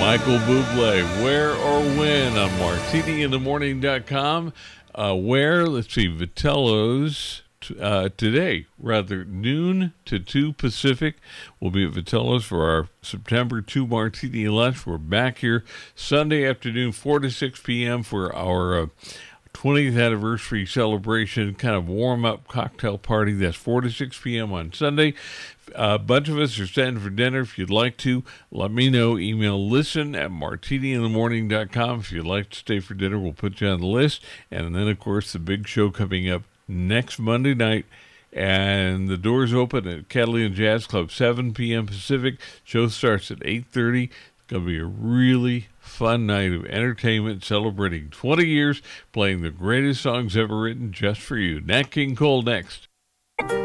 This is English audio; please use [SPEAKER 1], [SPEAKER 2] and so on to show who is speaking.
[SPEAKER 1] Michael Bublé, Where or When on martiniinthemorning.com. Let's see, Vitello's today, rather, noon to 2 Pacific. We'll be at Vitello's for our September 2 Martini lunch. We're back here Sunday afternoon, 4 to 6 p.m. for our 20th anniversary celebration, kind of warm-up cocktail party. That's 4 to 6 p.m. on Sunday. A bunch of us are staying for dinner. If you'd like to, let me know. Email listen@martiniinthemorning.com. If you'd like to stay for dinner, we'll put you on the list. And then, of course, the big show coming up next Monday night. And the doors open at Catalina Jazz Club, 7 p.m. Pacific. Show starts at 8:30. It's going to be a really fun night of entertainment celebrating 20 years, playing the greatest songs ever written just for you. Nat King Cole next.